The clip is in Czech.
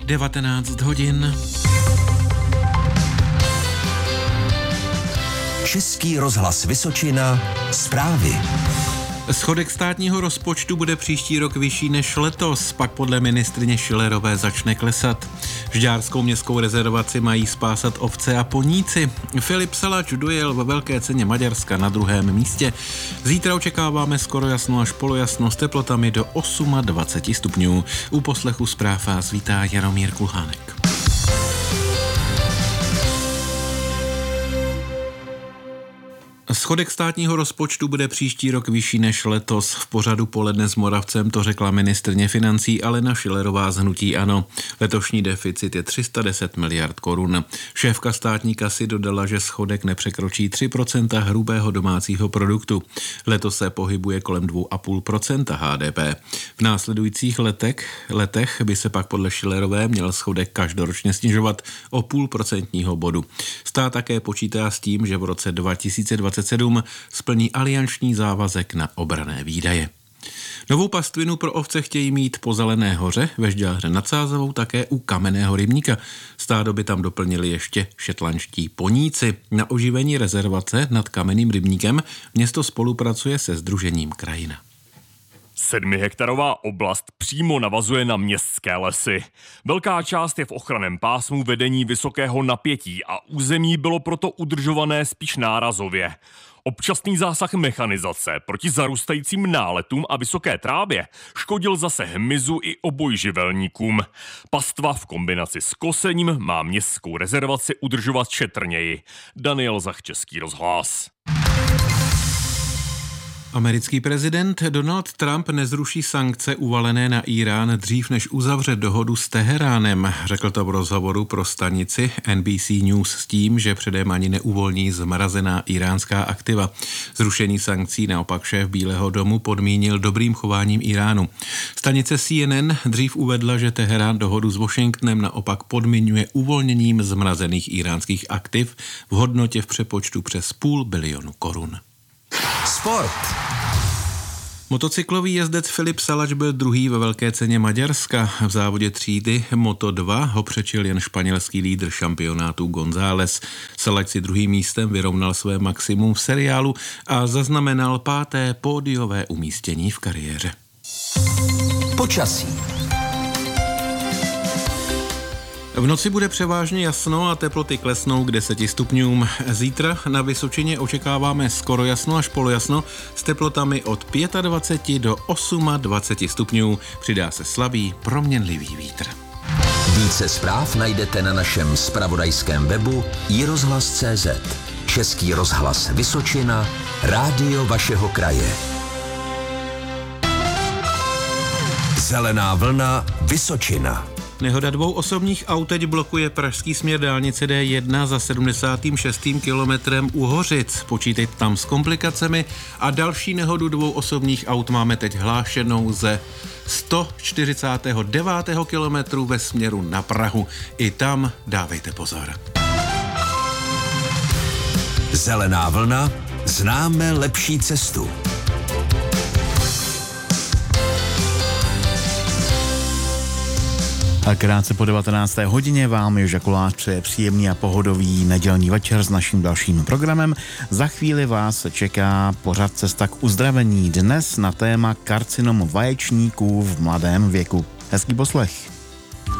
19 hodin. Český rozhlas Vysočina, zprávy. Schodek státního rozpočtu bude příští rok vyšší než letos, pak podle ministryně Schillerové začne klesat. Žďárskou městskou rezervaci mají spásat ovce a poníci. Filip Salač dojel ve velké ceně Maďarska na 2. místě. Zítra očekáváme skoro jasno až polojasno s teplotami do 28 stupňů. U poslechu zpráv vás vítá Jaromír Kulhánek. Schodek státního rozpočtu bude příští rok vyšší než letos. V pořadu Poledne s Moravcem to řekla ministryně financí Alena Schillerová z hnutí ANO. Letošní deficit je 310 miliard korun. Šéfka státní kasy dodala, že schodek nepřekročí 3% hrubého domácího produktu. Letos se pohybuje kolem 2,5% HDP. V následujících letech by se pak podle Schillerové měl schodek každoročně snižovat o 0,5% bodu. Stát také počítá s tím, že v roce 2027 splní alianční závazek na obranné výdaje. Novou pastvinu pro ovce chtějí mít po Zelené hoře, ve Žďáře nad Sázavou, také u Kamenného rybníka. Stádo by tam doplnili ještě šetlanští poníci. Na oživení rezervace nad Kamenným rybníkem město spolupracuje se Sdružením Krajina. 7hektarová oblast přímo navazuje na městské lesy. Velká část je v ochranném pásmu vedení vysokého napětí a území bylo proto udržované spíš nárazově. Občasný zásah mechanizace proti zarůstajícím náletům a vysoké trávě škodil zase hmyzu i obojživelníkům. Pastva v kombinaci s kosením má městskou rezervaci udržovat šetrněji. Daniel Zach, Český rozhlas. Americký prezident Donald Trump nezruší sankce uvalené na Írán dřív, než uzavře dohodu s Teheránem. Řekl to v rozhovoru pro stanici NBC News s tím, že předem ani neuvolní zmrazená iránská aktiva. Zrušení sankcí naopak šéf Bílého domu podmínil dobrým chováním Iránu. Stanice CNN dřív uvedla, že Teherán dohodu s Washingtonem naopak podmiňuje uvolněním zmrazených iránských aktiv v hodnotě v přepočtu přes $500 milionu korun. Sport. Motocyklový jezdec Filip Salač byl druhý ve velké ceně Maďarska. V závodě třídy Moto2 ho přečil jen španělský lídr šampionátu González. Salač si druhým místem vyrovnal své maximum v seriálu a zaznamenal 5. pódiové umístění v kariéře. Počasí. V noci bude převážně jasno a teploty klesnou k 10 stupňům. Zítra na Vysočině očekáváme skoro jasno až polojasno s teplotami od 25 do 28 stupňů. Přidá se slabý, proměnlivý vítr. Více zpráv najdete na našem zpravodajském webu iRozhlas.cz. Český rozhlas Vysočina, rádio vašeho kraje. Zelená vlna Vysočina. Nehoda 2 osobních aut teď blokuje pražský směr dálnice D1 za 76. kilometrem u Hořic. Počítejte tam s komplikacemi a další nehodu 2 osobních aut máme teď hlášenou ze 149. kilometru ve směru na Prahu. I tam dávejte pozor. Zelená vlna, známe lepší cestu. A krátce po 19. hodině vám Joža Kolář přeje příjemný a pohodový nedělní večer s naším dalším programem. Za chvíli vás čeká pořad Cesta k uzdravení. Dnes na téma karcinom vaječníků v mladém věku. Hezký poslech.